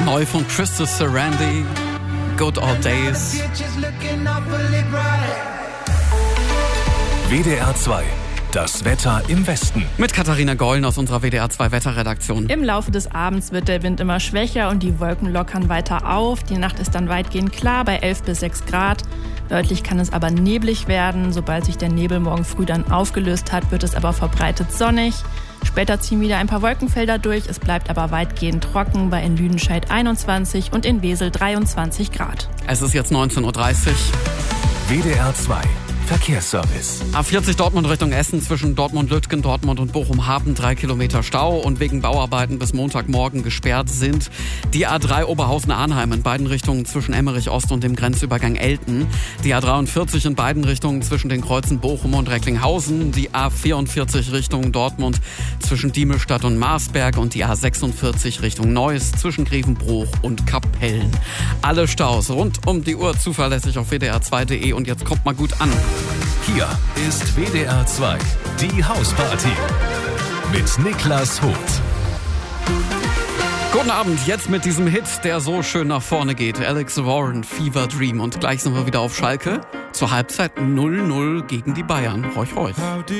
Neu von Christus Sarandi, Good Old Days. WDR 2, das Wetter im Westen. Mit Katharina Gollen aus unserer WDR 2 Wetterredaktion. Im Laufe des Abends wird der Wind immer schwächer und die Wolken lockern weiter auf. Die Nacht ist dann weitgehend klar bei 11 bis 6 Grad. Deutlich kann es aber neblig werden. Sobald sich der Nebel morgen früh dann aufgelöst hat, wird es aber verbreitet sonnig. Später ziehen wieder ein paar Wolkenfelder durch. Es bleibt aber weitgehend trocken. Bei in Lüdenscheid 21 und in Wesel 23 Grad. Es ist jetzt 19.30 Uhr. WDR 2, Verkehrsservice. A40 Dortmund Richtung Essen zwischen Dortmund-Lütgen, Dortmund und Bochum-Haben 3 Kilometer Stau und wegen Bauarbeiten bis Montagmorgen gesperrt sind die A3 Oberhausen-Arnheim in beiden Richtungen zwischen Emmerich-Ost und dem Grenzübergang Elten, die A43 in beiden Richtungen zwischen den Kreuzen Bochum und Recklinghausen, die A44 Richtung Dortmund zwischen Diemelstadt und Marsberg und die A46 Richtung Neuss zwischen Grevenbruch und Kapellen. Alle Staus rund um die Uhr zuverlässig auf wdr2.de und jetzt kommt mal gut an. Hier ist WDR 2, die Hausparty mit Niklas Hoth. Guten Abend, jetzt mit diesem Hit, der so schön nach vorne geht. Alex Warren, Fever Dream. Und gleich sind wir wieder auf Schalke. Zur Halbzeit 0-0 gegen die Bayern. Horch, horch.